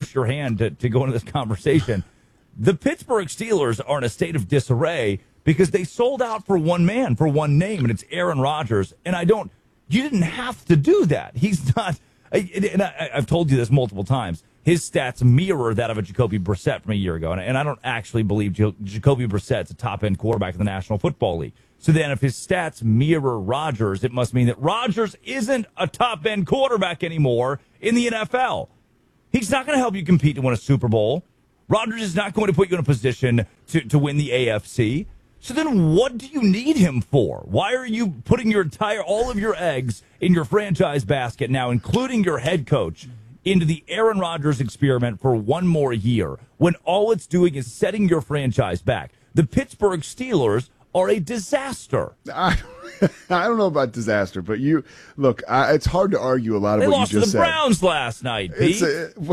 force your hand to go into this conversation. The Pittsburgh Steelers are in a state of disarray because they sold out for one man, for one name, and it's Aaron Rodgers. And you didn't have to do that. He's not, and I've told you this multiple times, his stats mirror that of a Jacoby Brissett from a year ago. And I don't actually believe Jacoby Brissett's a top-end quarterback in the National Football League. So then if his stats mirror Rodgers, it must mean that Rodgers isn't a top-end quarterback anymore in the NFL. He's not going to help you compete to win a Super Bowl. Rodgers is not going to put you in a position to win the AFC. So then what do you need him for? Why are you putting all of your eggs in your franchise basket now, including your head coach, into the Aaron Rodgers experiment for one more year when all it's doing is setting your franchise back? The Pittsburgh Steelers are a disaster. I don't know about disaster, but it's hard to argue a lot of what you just said. They lost to the Browns last night, Pete.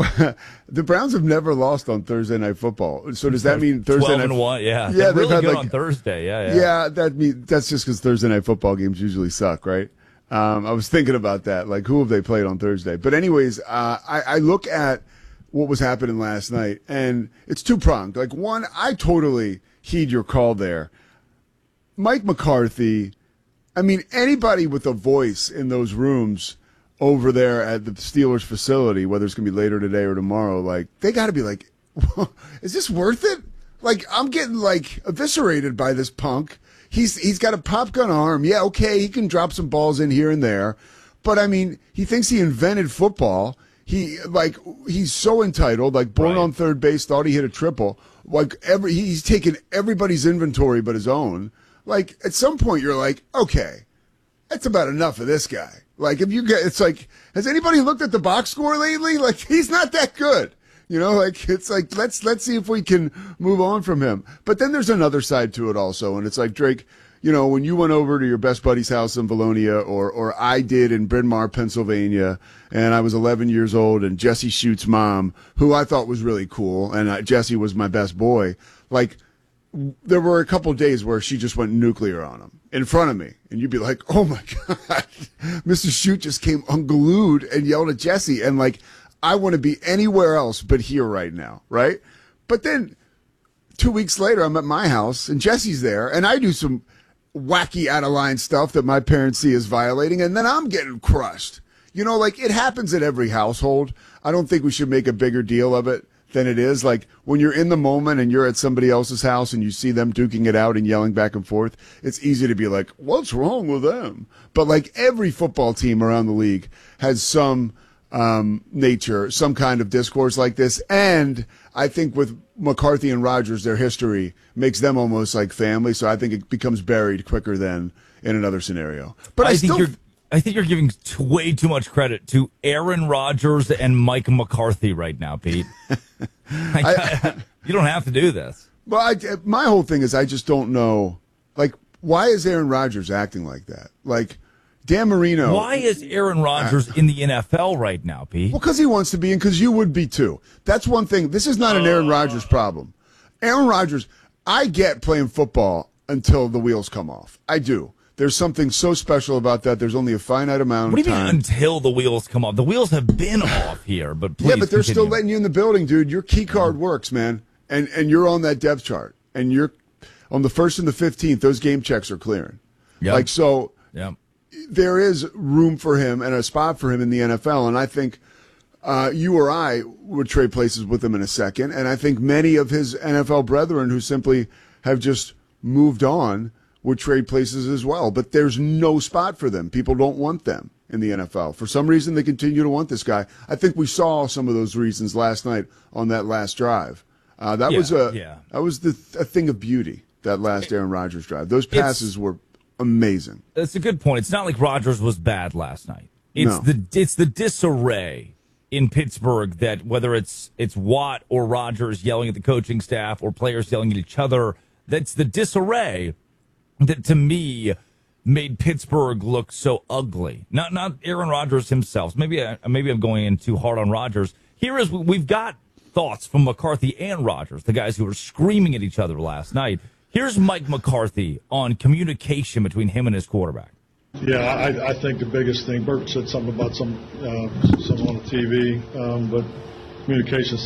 The Browns have never lost on Thursday Night Football. So does that mean Thursday 12-1, yeah. Yeah, they're really good on Thursday, yeah. Yeah, that's just because Thursday Night Football games usually suck, right? I was thinking about that, like who have they played on Thursday? But anyways, I look at what was happening last night, and it's two-pronged. Like, one, I totally heed your call there. Mike McCarthy, I mean, anybody with a voice in those rooms over there at the Steelers facility, whether it's going to be later today or tomorrow, like, they got to be like, is this worth it? Like, I'm getting, like, eviscerated by this punk. He's got a pop gun arm. Yeah, okay, he can drop some balls in here and there. But, I mean, he thinks he invented football. He's so entitled, like, born on third base, thought he hit a triple. Like, he's taken everybody's inventory but his own. Like, at some point, you're like, okay, that's about enough of this guy. Like, it's like, has anybody looked at the box score lately? Like, he's not that good. You know, like, it's like, let's see if we can move on from him. But then there's another side to it also. And it's like, Drake, you know, when you went over to your best buddy's house in Valonia, or I did in Bryn Mawr, Pennsylvania, and I was 11 years old, and Jesse Schute's mom, who I thought was really cool, and Jesse was my best boy, like, there were a couple of days where she just went nuclear on him in front of me. And you'd be like, oh, my God, Mr. Shute just came unglued and yelled at Jesse. And, like, I want to be anywhere else but here right now, right? But then 2 weeks later, I'm at my house, and Jesse's there, and I do some wacky out-of-line stuff that my parents see as violating, and then I'm getting crushed. You know, like, it happens in every household. I don't think we should make a bigger deal of it than it is. Like, when you're in the moment and you're at somebody else's house and you see them duking it out and yelling back and forth, it's easy to be like, what's wrong with them? But, like, every football team around the league has some nature, some kind of discourse like this. And I think with McCarthy and Rodgers, their history makes them almost like family. So I think it becomes buried quicker than in another senorio. But I think you're giving way too much credit to Aaron Rodgers and Mike McCarthy right now, Pete. You don't have to do this. Well, my whole thing is I just don't know, like, why is Aaron Rodgers acting like that? Like, Dan Marino. Why is Aaron Rodgers in the NFL right now, Pete? Well, because he wants to be, and because you would be too. That's one thing. This is not an Aaron Rodgers problem. Aaron Rodgers, I get playing football until the wheels come off. I do. There's something so special about that. There's only a finite amount of time. What do you mean until the wheels come off? The wheels have been off here, but please. Yeah, but they're still letting you in the building, dude. Your key card works, man. And you're on that depth chart. And you're on the 1st and the 15th, those game checks are clearing. Yep. Like, so yep. There is room for him and a spot for him in the NFL. And I think you or I would trade places with him in a second. And I think many of his NFL brethren who simply have just moved on would trade places as well. But there's no spot for them. People don't want them in the NFL. For some reason, they continue to want this guy. I think we saw some of those reasons last night on that last drive. That was a thing of beauty, that last Aaron Rodgers drive. Those passes were amazing. That's a good point. It's not like Rodgers was bad last night. It's the disarray in Pittsburgh that whether it's Watt or Rodgers yelling at the coaching staff or players yelling at each other, that's the disarray that to me made Pittsburgh look so ugly. Not Aaron Rodgers himself. Maybe I'm going in too hard on Rodgers. We've got thoughts from McCarthy and Rodgers, the guys who were screaming at each other last night. Here's Mike McCarthy on communication between him and his quarterback. Yeah, I think the biggest thing, Bert said something about some on the TV, but communication